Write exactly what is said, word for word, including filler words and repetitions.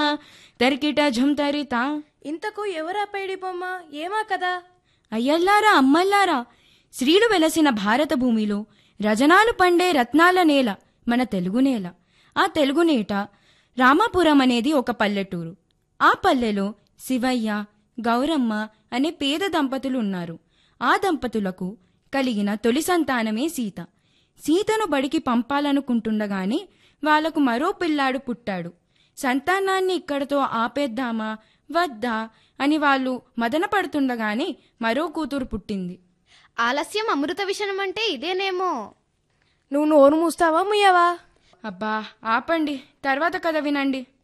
తరికిట ఝుంతరిత. ఇంతకు ఎవరా పైడి బొమ్మ, ఏమా కదా? అయ్యల్లారా అమ్మల్లారా, స్త్రీలు వెలసిన భారత భూమిలో రజనాలు పండే రత్నాల నేల మన తెలుగు నేల. ఆ తెలుగు నేట రామాపురం అనేది ఒక పల్లెటూరు. ఆ పల్లెలో శివయ్య, గౌరమ్మ అనే పేద దంపతులు ఉన్నారు. ఆ దంపతులకు కలిగిన తొలి సంతానమే సీత. సీతను బడికి పంపాలనుకుంటుండగానే వాళ్లకు మరో పిల్లాడు పుట్టాడు. సంతానాన్ని ఇక్కడతో ఆపేద్దామా వద్దా అని వాళ్ళు మదన పడుతుండగానే మరో కూతురు పుట్టింది. ఆలస్యం అమృత విషయం అంటే ఇదేనేమో. నువ్వు నోరు మూస్తావా ముయ్యవా? అబ్బా ఆపండి, తర్వాత కథ వినండి.